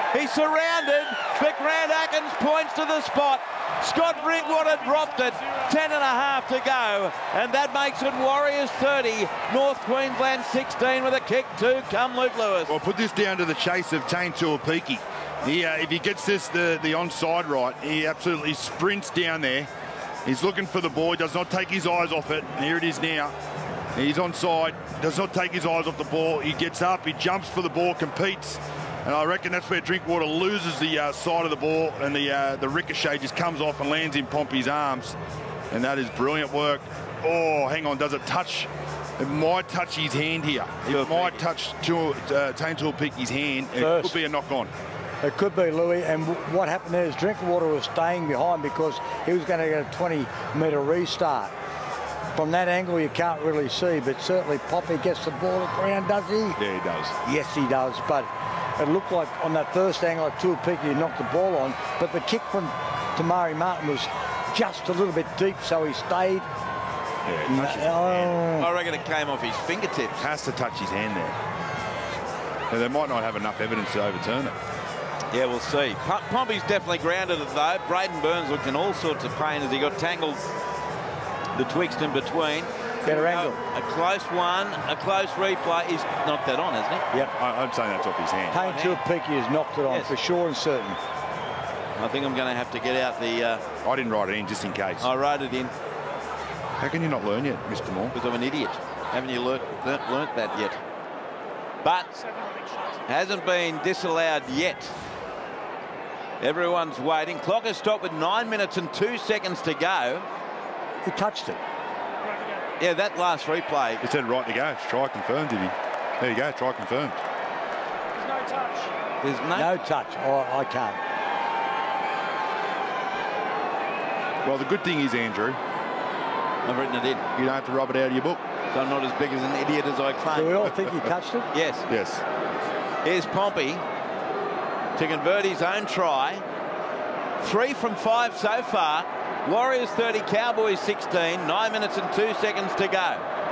He's surrounded, but Grant Atkins points to the spot. Scott Drinkwater dropped it. 10.5 to go, and that makes it Warriors 30, North Queensland 16 with a kick to come Luke Lewis. Well, put this down to the chase of Tane Tuapiki. If he gets this the onside right, he absolutely sprints down there. He's looking for the ball. He does not take his eyes off it. Here it is now. He's onside. Does not take his eyes off the ball. He gets up. He jumps for the ball, competes. And I reckon that's where Drinkwater loses the side of the ball, and the ricochet just comes off and lands in Pompey's arms. And that is brilliant work. Oh, hang on. Does it touch? It might touch his hand here. It might touch Tane Tuapiki's hand. It could be a knock-on. It could be, Louis, and what happened there is Drinkwater was staying behind because he was going to get a 20-metre restart. From that angle, you can't really see, but certainly Poppy gets the ball to ground, does he? Yeah, he does. Yes, he does, but it looked like on that first angle, Tuapiki knocked the ball on, but the kick from Tamari Martin was just a little bit deep, so he stayed. Yeah, I reckon it came off his fingertips. Has to touch his hand there. Now, they might not have enough evidence to overturn it. Yeah, we'll see. Pompey's definitely grounded it, though. Braden Burns looked in all sorts of pain as he got tangled betwixt and between. Better angle. A close one, a close replay. He's knocked that on, hasn't he? Yep. I'm saying that's off his hand. Tane Tuapiki has knocked it on, for sure and certain. I think I'm going to have to get out the... I didn't write it in just in case. I wrote it in. How can you not learn yet, Mr. Moore? Because I'm an idiot. Haven't you learnt that yet? But hasn't been disallowed yet. Everyone's waiting. Clock has stopped with 9 minutes and 2 seconds to go. He touched it. Yeah, that last replay. It said right to go. Try confirmed, did he? There you go, try confirmed. There's no touch. There's no touch. Oh, I can't. Well, the good thing is, Andrew, I've written it in. You don't have to rub it out of your book. So I'm not as big as an idiot as I claim. Do we all think he touched it? Yes. Yes. Here's Pompey to convert his own try. 3 from 5 so far. Warriors 30, Cowboys 16. 9 minutes and 2 seconds to go.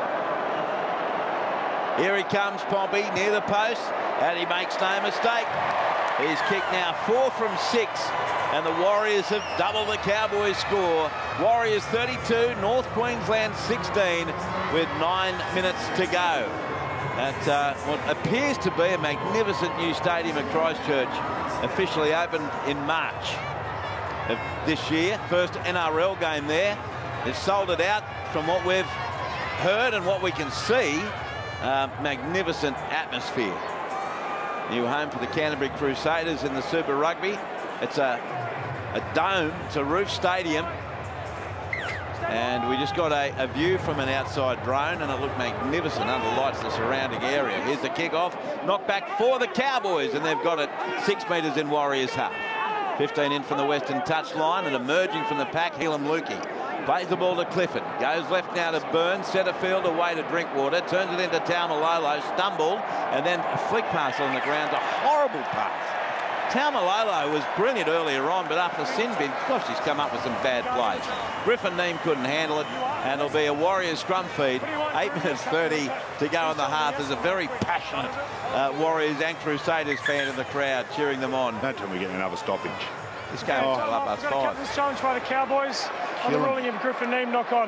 Here he comes, Pompey, near the post, and he makes no mistake. He's kicked now 4 from 6, and the Warriors have doubled the Cowboys score. Warriors 32, North Queensland 16, with 9 minutes to go. At what appears to be a magnificent new stadium at Christchurch, officially opened in March of this year. First NRL game there. They've sold it out from what we've heard and what we can see. Magnificent atmosphere. New home for the Canterbury Crusaders in the Super Rugby. It's a dome, it's a roof stadium. And we just got a view from an outside drone, and it looked magnificent under lights the surrounding area. Here's the kickoff, knocked back for the Cowboys, and they've got it 6 metres in Warriors half. 15 in from the western touchline, and emerging from the pack, Helam Lukey. Plays the ball to Clifford, goes left now to Burns, centre field away to Drinkwater, turns it into Taumalolo, stumbled, and then a flick pass on the ground, a horrible pass. Taumalolo was brilliant earlier on, but after sin bin, gosh, he's come up with some bad plays. Griffin Neame couldn't handle it, and it'll be a Warriors scrum feed. 8 minutes 30 to go in the half. There's a very passionate Warriors and Crusaders fan in the crowd cheering them on. Don't tell me we're getting another stoppage. This game will up us 5. This challenge by the Cowboys on the ruling of Griffin Neame knock on.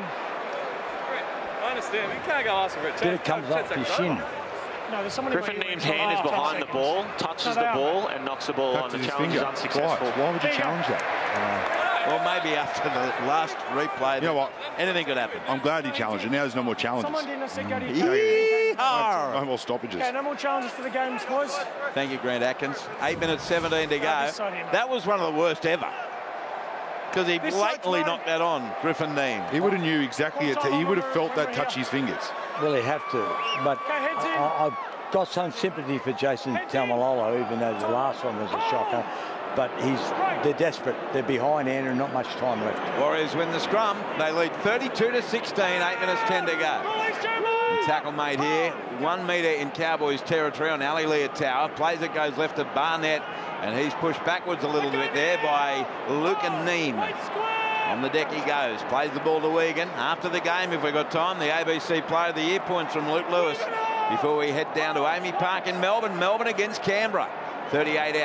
I understand. You can't go asking for a 10. Then it comes off his shin. No, there's someone Griffin Neame's hand is behind the ball, touches the ball and knocks the ball on. The challenge is unsuccessful. Why would you challenge that? Well, maybe after the last replay, you know what? Anything could happen. I'm glad he challenged it. Now there's no more challenges. Someone didn't say go to No more stoppages. Okay, no more challenges for the games, boys. Thank you, Grant Atkins. 8 minutes 17 to go. That was one of the worst ever. Because he blatantly knocked that on, Griffin Neame. He would have knew exactly it. He would have felt that touch his fingers. Well, he have to. But I've got some sympathy for Jason Taumalolo, even though the last one was a shocker. But they're desperate. They're behind, Andrew, not much time left. Warriors win the scrum. They lead 32-16, 8 minutes 10 to go. And tackle made here, 1 metre in Cowboys territory on Ali Leotow. Plays it, goes left to Barnett, and he's pushed backwards a little bit there by Luca Neame. On the deck he goes, plays the ball to Wigan. After the game, if we've got time, the ABC Player of the Year points from Luke Lewis before we head down to Amy Park in Melbourne. Melbourne against Canberra. 38 out.